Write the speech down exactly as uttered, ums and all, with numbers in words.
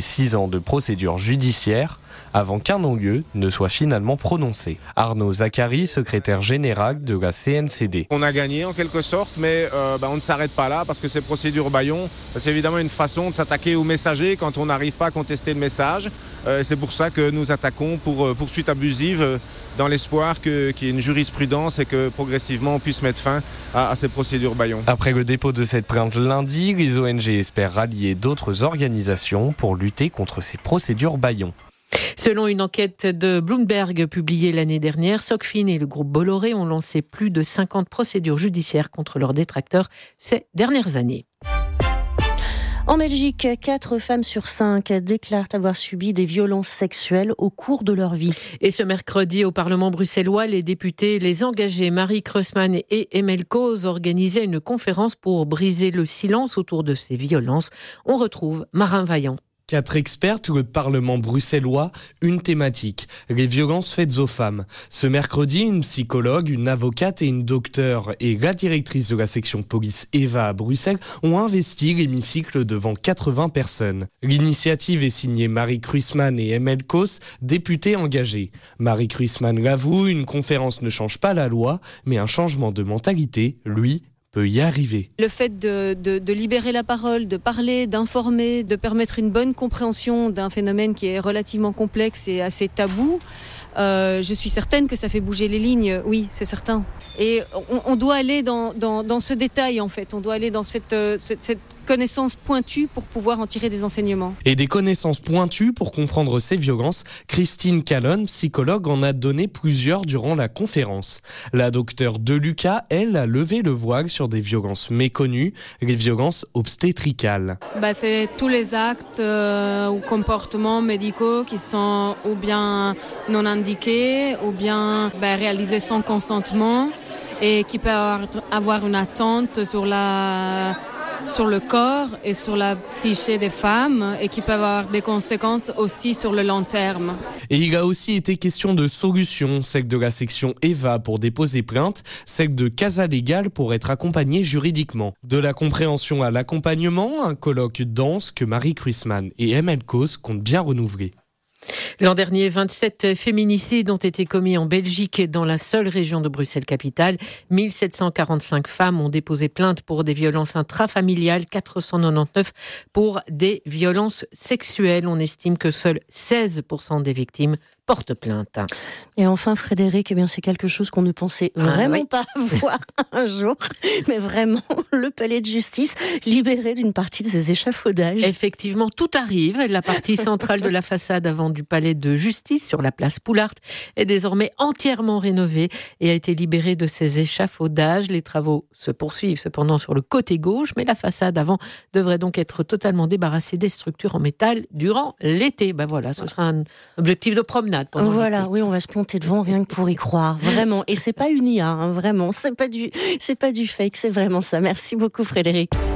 six ans de procédure judiciaire avant qu'un non-lieu ne soit finalement prononcé. Arnaud Zachary, secrétaire général de la C N C D. On a gagné en quelque sorte, mais euh, bah, on ne s'arrête pas là parce que ces procédures bâillons, c'est évidemment une façon de s'attaquer au messager quand on n'arrive pas à contester le message. Euh, c'est pour ça que nous attaquons pour euh, poursuite abusive euh, dans l'espoir que, qu'il y ait une jurisprudence et que progressivement on puisse mettre fin à, à ces procédures bâillons. Après le dépôt de cette plainte lundi, les O N G espèrent rallier d'autres organisations pour lutter contre ces procédures bâillons. Selon une enquête de Bloomberg publiée l'année dernière, Socfin et le groupe Bolloré ont lancé plus de cinquante procédures judiciaires contre leurs détracteurs ces dernières années. En Belgique, quatre femmes sur cinq déclarent avoir subi des violences sexuelles au cours de leur vie. Et ce mercredi, au Parlement bruxellois, les députés, les engagés Marie Kruisman et Emel Koos organisaient une conférence pour briser le silence autour de ces violences. On retrouve Marin Vaillant. Quatre expertes, le Parlement bruxellois, une thématique, les violences faites aux femmes. Ce mercredi, une psychologue, une avocate et une docteure et la directrice de la section police Eva à Bruxelles ont investi l'hémicycle devant quatre-vingts personnes. L'initiative est signée Marie Kruisman et Emel Koos, députés engagés. Marie Kruisman l'avoue, une conférence ne change pas la loi, mais un changement de mentalité, lui, peut y arriver. Le fait de, de, de libérer la parole, de parler, d'informer, de permettre une bonne compréhension d'un phénomène qui est relativement complexe et assez tabou, euh, je suis certaine que ça fait bouger les lignes, oui, c'est certain. Et on, on doit aller dans, dans, dans ce détail, en fait. On doit aller dans cette, cette, cette connaissance pointue pour pouvoir en tirer des enseignements. Et des connaissances pointues pour comprendre ces violences, Christine Callon, psychologue, en a donné plusieurs durant la conférence. La docteure Deluca, elle, a levé le voile sur des violences méconnues, les violences obstétricales. Bah, c'est tous les actes euh, ou comportements médicaux qui sont ou bien non indiqués ou bien bah, réalisés sans consentement et qui peuvent avoir une attente sur la... sur le corps et sur la psyché des femmes et qui peuvent avoir des conséquences aussi sur le long terme. Et il a aussi été question de solutions, celle de la section Eva pour déposer plainte, celle de Casa Légal pour être accompagné juridiquement. De la compréhension à l'accompagnement, un colloque dense que Marie Kruisman et Emel Koos comptent bien renouveler. L'an dernier, vingt-sept féminicides ont été commis en Belgique et dans la seule région de Bruxelles-Capitale. mille sept cent quarante-cinq femmes ont déposé plainte pour des violences intrafamiliales, quatre cent quatre-vingt-dix-neuf pour des violences sexuelles. On estime que seuls seize pour cent des victimes porte plainte. Et enfin, Frédéric, eh bien, c'est quelque chose qu'on ne pensait vraiment ah, oui. pas voir un jour, mais vraiment, le palais de justice libéré d'une partie de ses échafaudages. Effectivement, tout arrive. La partie centrale de la façade avant du palais de justice, sur la place Poulart, est désormais entièrement rénovée et a été libérée de ses échafaudages. Les travaux se poursuivent cependant sur le côté gauche, mais la façade avant devrait donc être totalement débarrassée des structures en métal durant l'été. Ben voilà, ce sera un objectif de promenade. Voilà, oui, on va se planter devant rien que pour y croire, vraiment. Et c'est pas une I A, hein, vraiment. C'est pas du, c'est pas du fake, c'est vraiment ça. Merci beaucoup, Frédéric.